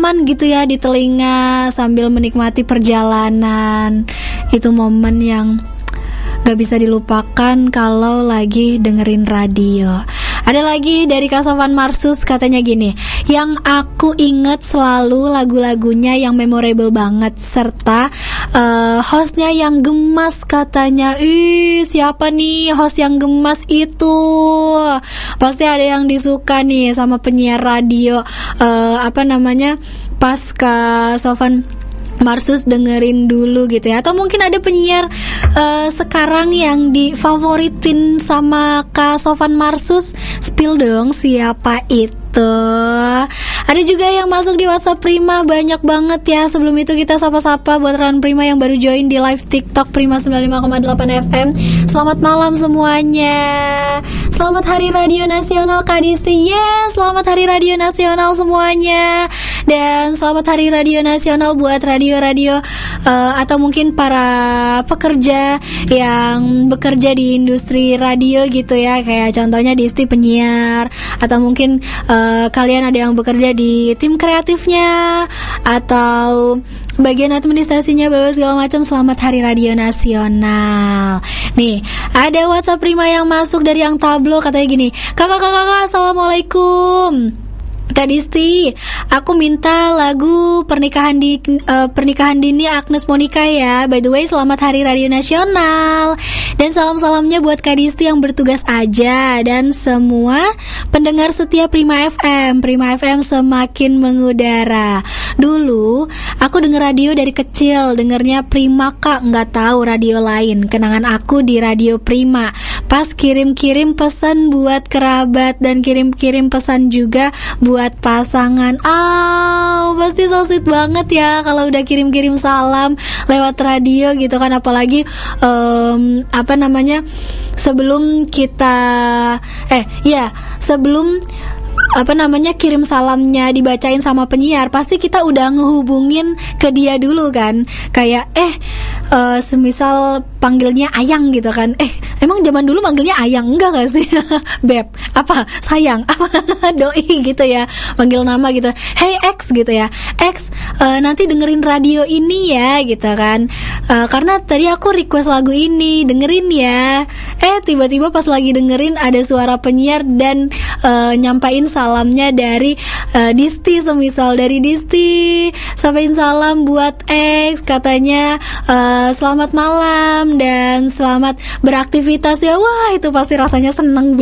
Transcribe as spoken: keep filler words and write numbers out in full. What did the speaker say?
nyaman gitu ya di telinga sambil menikmati perjalanan. Itu momen yang gak bisa dilupakan kalau lagi dengerin radio. Ada lagi dari Kak Sofan Marsus, katanya gini, yang aku inget selalu lagu-lagunya yang memorable banget, serta uh, hostnya yang gemas katanya. Ih, siapa nih host yang gemas itu? Pasti ada yang disuka nih sama penyiar radio, uh, apa namanya, pas Kak Sofan Marsus dengerin dulu gitu ya. Atau mungkin ada penyiar uh, sekarang yang difavoritin sama Kak Sofan Marsus. Spill dong siapa itu. Ada juga yang masuk di WhatsApp Prima, banyak banget ya. Sebelum itu kita sapa-sapa buat Ran Prima yang baru join di live TikTok Prima sembilan puluh lima koma delapan F M. Selamat malam semuanya. Selamat Hari Radio Nasional Kak Disti. Yes, selamat Hari Radio Nasional semuanya. Dan selamat Hari Radio Nasional buat radio-radio uh, atau mungkin para pekerja yang bekerja di industri radio gitu ya. Kayak contohnya Disti penyiar, atau mungkin uh, kalian ada yang bekerja di tim kreatifnya atau bagian administrasinya, bla segala macam. Selamat Hari Radio Nasional. Nih, ada WhatsApp Prima yang masuk dari yang tablo, katanya gini, kakak-kakak, assalamualaikum Kak Disti, aku minta lagu pernikahan di uh, pernikahan dini Agnes Monica ya. By the way, selamat Hari Radio Nasional. Dan salam-salamnya buat Kak Disti yang bertugas aja dan semua pendengar setia Prima F M. Prima F M semakin mengudara. Dulu aku denger radio dari kecil, dengernya Prima Kak, nggak tahu radio lain. Kenangan aku di Radio Prima. Pas kirim-kirim pesan buat kerabat dan kirim-kirim pesan juga buat pasangan. Ah, oh, pasti so sweet banget ya kalau udah kirim-kirim salam lewat radio gitu kan. Apalagi um, apa namanya, sebelum kita eh ya sebelum apa namanya kirim salamnya dibacain sama penyiar, pasti kita udah ngehubungin ke dia dulu kan. Kayak eh uh, semisal panggilnya Ayang gitu kan. Eh emang zaman dulu manggilnya Ayang enggak gak sih? Beb, apa? Sayang, apa? Doi gitu ya, panggil nama gitu. Hey X gitu ya, X uh, nanti dengerin radio ini ya gitu kan. uh, Karena tadi aku request lagu ini, dengerin ya. Eh tiba-tiba pas lagi dengerin ada suara penyiar dan uh, nyampain salamnya dari uh, Disti, semisal dari Disti sampaiin salam buat X, katanya uh, selamat malam dan selamat beraktivitas ya. Wah, itu pasti rasanya seneng